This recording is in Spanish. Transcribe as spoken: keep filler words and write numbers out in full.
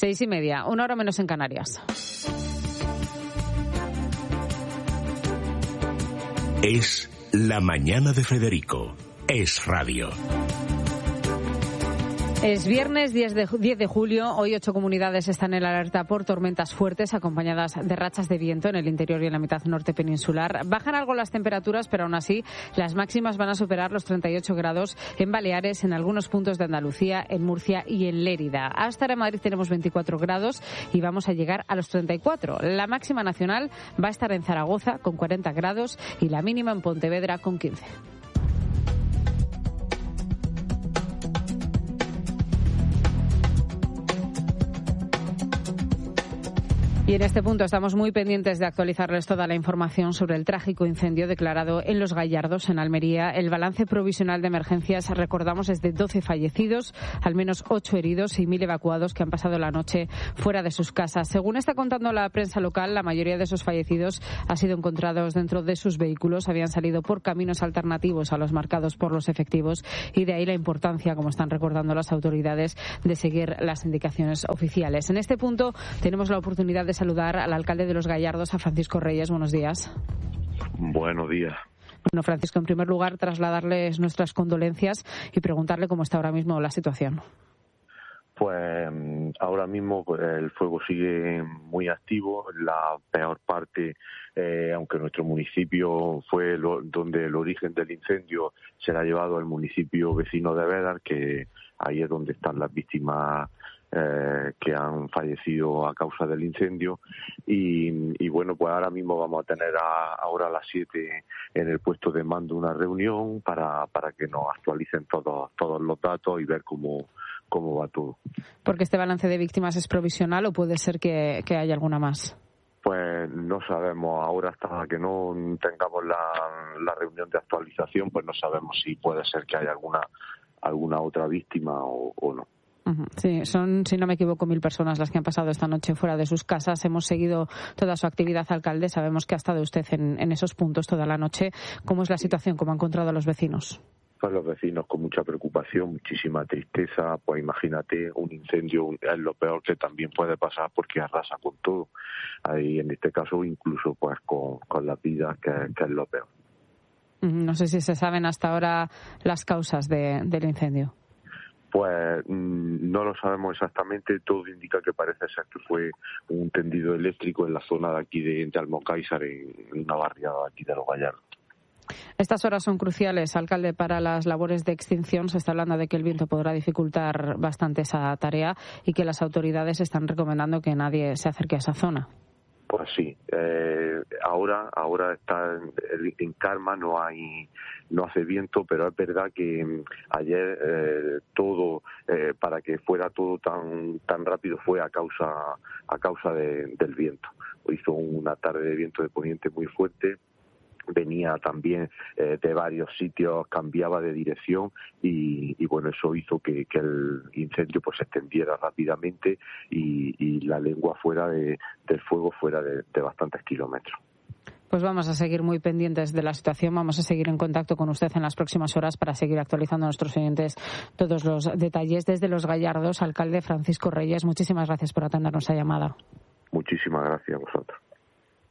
Seis y media, una hora menos en Canarias. Es la mañana de Federico. Es radio. Es viernes diez de julio. Hoy ocho comunidades están en alerta por tormentas fuertes acompañadas de rachas de viento en el interior y en la mitad norte peninsular. Bajan algo las temperaturas, pero aún así las máximas van a superar los treinta y ocho grados en Baleares, en algunos puntos de Andalucía, en Murcia y en Lérida. Hasta ahora en Madrid tenemos veinticuatro grados y vamos a llegar a los treinta y cuatro. La máxima nacional va a estar en Zaragoza con cuarenta grados y la mínima en Pontevedra con quince. Y en este punto estamos muy pendientes de actualizarles toda la información sobre el trágico incendio declarado en Los Gallardos, en Almería. El balance provisional de emergencias, recordamos, es de doce fallecidos, al menos ocho heridos y mil evacuados que han pasado la noche fuera de sus casas. Según está contando la prensa local, la mayoría de esos fallecidos han sido encontrados dentro de sus vehículos, habían salido por caminos alternativos a los marcados por los efectivos y de ahí la importancia, como están recordando las autoridades, de seguir las indicaciones oficiales. En este punto tenemos la oportunidad de saludar al alcalde de Los Gallardos, a Francisco Reyes. Buenos días. Buenos días. Bueno, Francisco, en primer lugar, trasladarles nuestras condolencias y preguntarle cómo está ahora mismo la situación. Pues ahora mismo pues, el fuego sigue muy activo. La peor parte, eh, aunque nuestro municipio fue lo, donde el origen del incendio, se la ha llevado al municipio vecino de Bédar, que ahí es donde están las víctimas Eh, que han fallecido a causa del incendio y, y bueno, pues ahora mismo vamos a tener a, ahora a las siete en el puesto de mando una reunión para, para que nos actualicen todos todos los datos y ver cómo, cómo va todo. Porque este balance de víctimas es provisional o puede ser que, que haya alguna más. Pues no sabemos, ahora hasta que no tengamos la, la reunión de actualización, pues no sabemos si puede ser que haya alguna, alguna otra víctima o, o no. Sí, son, si no me equivoco, mil personas las que han pasado esta noche fuera de sus casas. Hemos seguido toda su actividad, alcalde. Sabemos que ha estado usted en, en esos puntos toda la noche. ¿Cómo es la situación? ¿Cómo han encontrado a los vecinos? Pues los vecinos con mucha preocupación, muchísima tristeza. Pues imagínate, un incendio es lo peor que también puede pasar porque arrasa con todo. Ahí, en este caso, incluso pues con, con las vidas, que, que es lo peor. No sé si se saben hasta ahora las causas de, del incendio. Pues no lo sabemos exactamente, todo indica que parece ser que fue un tendido eléctrico en la zona de aquí de, de Almocáizar, en una barriada aquí de Los Gallardos. Estas horas son cruciales, alcalde, para las labores de extinción. Se está hablando de que el viento podrá dificultar bastante esa tarea y que las autoridades están recomendando que nadie se acerque a esa zona. Pues sí, eh, ahora ahora está en, en calma, no hay no hace viento, pero es verdad que ayer eh, todo eh, para que fuera todo tan tan rápido fue a causa a causa de, del viento. Hizo una tarde de viento de poniente muy fuerte. Venía también eh, de varios sitios, cambiaba de dirección y, y bueno, eso hizo que, que el incendio pues se extendiera rápidamente y, y la lengua fuera de, del fuego fuera de, de bastantes kilómetros. Pues vamos a seguir muy pendientes de la situación, vamos a seguir en contacto con usted en las próximas horas para seguir actualizando a nuestros oyentes todos los detalles. Desde Los Gallardos, alcalde Francisco Reyes, muchísimas gracias por atendernos a llamada. Muchísimas gracias a vosotros.